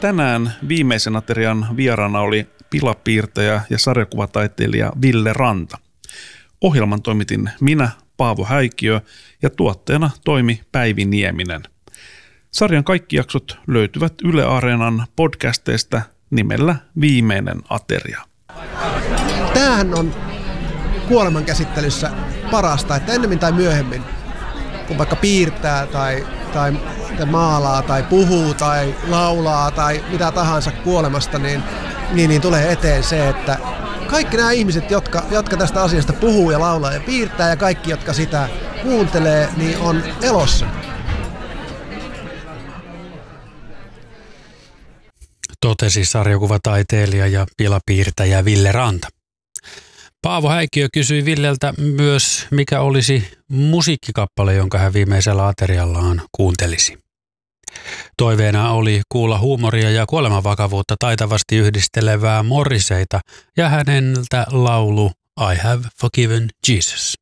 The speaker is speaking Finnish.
Tänään viimeisen aterian vieraana oli pilapiirtäjä ja sarjakuvataiteilija Ville Ranta. Ohjelman toimitin minä, Paavo Häikiö, ja tuotteena toimi Päivi Nieminen. Sarjan kaikki jaksot löytyvät Yle Areenan podcasteista nimellä Viimeinen ateria. Tämähän on kuolemankäsittelyssä parasta, että ennemmin tai myöhemmin, kun vaikka piirtää tai maalaa tai puhuu tai laulaa tai mitä tahansa kuolemasta, niin tulee eteen se, että kaikki nämä ihmiset, jotka tästä asiasta puhuu ja laulaa ja piirtää ja kaikki, jotka sitä kuuntelee, niin on elossa. Totesi sarjakuvataiteilija ja pilapiirtäjä Ville Ranta. Paavo Häikiö kysyi Villeltä myös, mikä olisi musiikkikappale, jonka hän viimeisellä ateriallaan kuuntelisi. Toiveena oli kuulla huumoria ja kuolemanvakavuutta taitavasti yhdistelevää Morriseita ja häneltä laulu I Have Forgiven Jesus.